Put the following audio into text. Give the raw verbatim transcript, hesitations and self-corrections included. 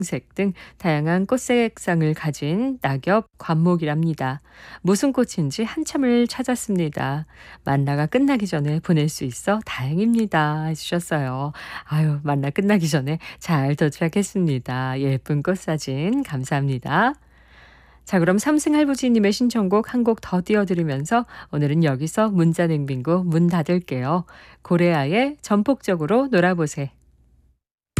색 등 다양한 꽃색상을 가진 낙엽 관목이랍니다. 무슨 꽃인지 한참을 찾았습니다. 만나가 끝나기 전에 보낼 수 있어 다행입니다. 해주셨어요. 아유, 만나 끝나기 전에 잘 도착했습니다. 예쁜 꽃사진 감사합니다. 자, 그럼 삼승할부지님의 신청곡 한 곡 더 띄워드리면서 오늘은 여기서 문자냉빙고 문 닫을게요. 고래아의 전폭적으로 놀아보세.